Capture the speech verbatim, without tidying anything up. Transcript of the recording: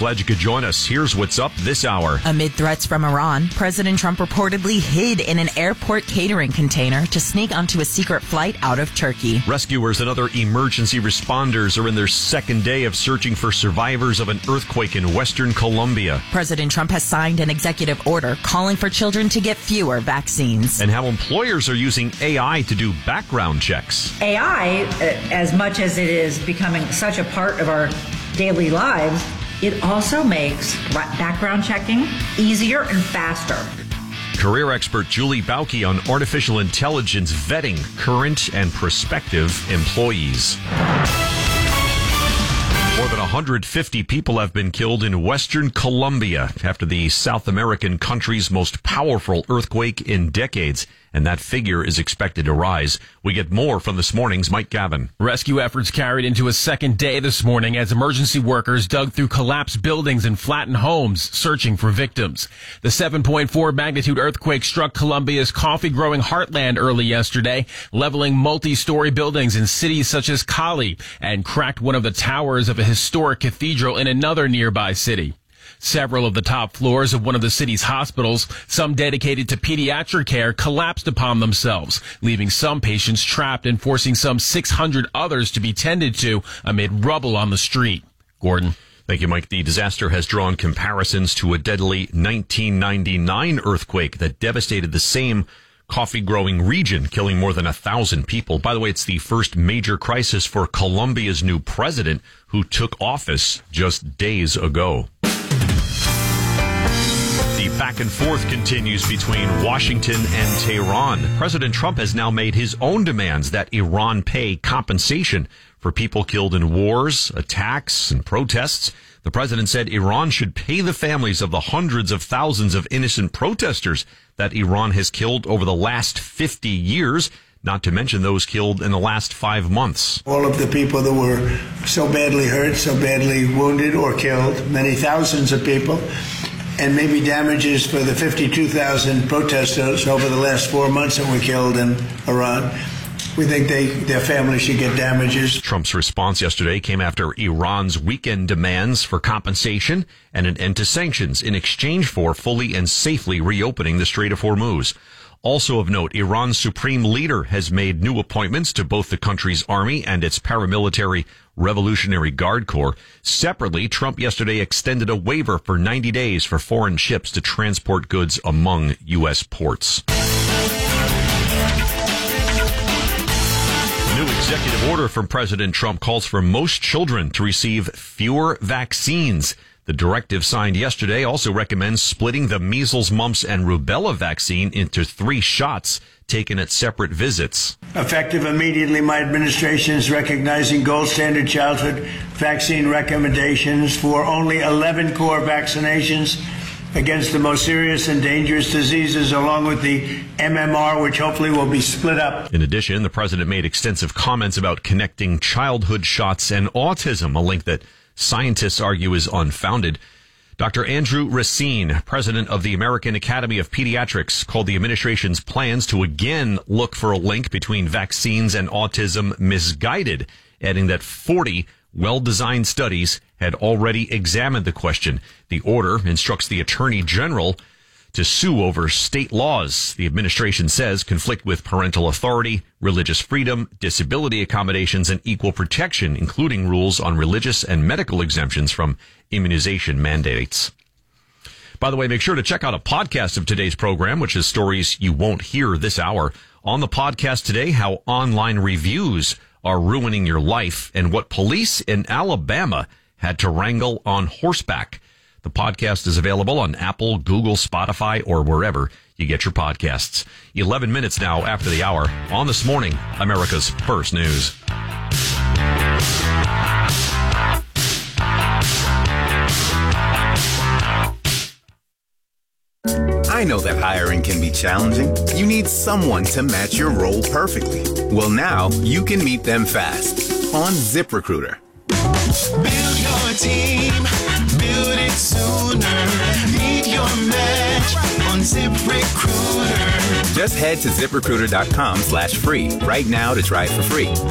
Glad you could join us. Here's what's up this hour. Amid threats from Iran, President Trump reportedly hid in an airport catering container to sneak onto a secret flight out of Turkey. Rescuers and other emergency responders are in their second day of searching for survivors of an earthquake in western Colombia. President Trump has signed an executive order calling for children to get fewer vaccines. And how employers are using A I to do background checks. A I, as much as it is becoming such a part of our daily lives, it also makes background checking easier and faster. Career expert Julie Bauke on artificial intelligence vetting current and prospective employees. More than one hundred fifty people have been killed in western Colombia after the South American country's most powerful earthquake in decades, and that figure is expected to rise. We get more from this morning's Mike Gavin. Rescue efforts carried into a second day this morning as emergency workers dug through collapsed buildings and flattened homes, searching for victims. The seven point four magnitude earthquake struck Colombia's coffee-growing heartland early yesterday, leveling multi-story buildings in cities such as Cali, and cracked one of the towers of a historic cathedral in another nearby city. Several of the top floors of one of the city's hospitals, some dedicated to pediatric care, collapsed upon themselves, leaving some patients trapped and forcing some six hundred others to be tended to amid rubble on the street. Gordon. Thank you, Mike. The disaster has drawn comparisons to a deadly nineteen ninety-nine earthquake that devastated the same coffee-growing region, killing more than a thousand people. By the way, it's the first major crisis for Colombia's new president, who took office just days ago. The back and forth continues between Washington and Tehran. President Trump has now made his own demands that Iran pay compensation for people killed in wars, attacks, and protests. The president said Iran should pay the families of the hundreds of thousands of innocent protesters that Iran has killed over the last fifty years, not to mention those killed in the last five months. All of the people that were so badly hurt, so badly wounded or killed, many thousands of people, and maybe damages for the fifty-two thousand protesters over the last four months that were killed in Iran. We think they, their families should get damages. Trump's response yesterday came after Iran's weekend demands for compensation and an end to sanctions in exchange for fully and safely reopening the Strait of Hormuz. Also of note, Iran's supreme leader has made new appointments to both the country's army and its paramilitary Revolutionary Guard Corps. Separately, Trump yesterday extended a waiver for ninety days for foreign ships to transport goods among U S ports. A new executive order from President Trump calls for most children to receive fewer vaccines. The directive signed yesterday also recommends splitting the measles, mumps, and rubella vaccine into three shots taken at separate visits. Effective immediately, my administration is recognizing gold standard childhood vaccine recommendations for only eleven core vaccinations against the most serious and dangerous diseases, along with the M M R, which hopefully will be split up. In addition, the president made extensive comments about connecting childhood shots and autism, a link that scientists argue is unfounded. Doctor Andrew Racine, president of the American Academy of Pediatrics, called the administration's plans to again look for a link between vaccines and autism misguided, adding that forty well-designed studies had already examined the question. The order instructs the Attorney General to sue over state laws the administration says conflict with parental authority, religious freedom, disability accommodations, and equal protection, including rules on religious and medical exemptions from immunization mandates. By the way, make sure to check out a podcast of today's program, which is stories you won't hear this hour. On the podcast today, how online reviews are ruining your life and what police in Alabama had to wrangle on horseback. The podcast is available on Apple, Google, Spotify, or wherever you get your podcasts. eleven minutes now after the hour on This Morning, America's First News. I know that hiring can be challenging. You need someone to match your role perfectly. Well, now you can meet them fast on ZipRecruiter. Build your team, build it sooner. Meet your match on ZipRecruiter. Just head to ZipRecruiter.com slash free right now to try it for free.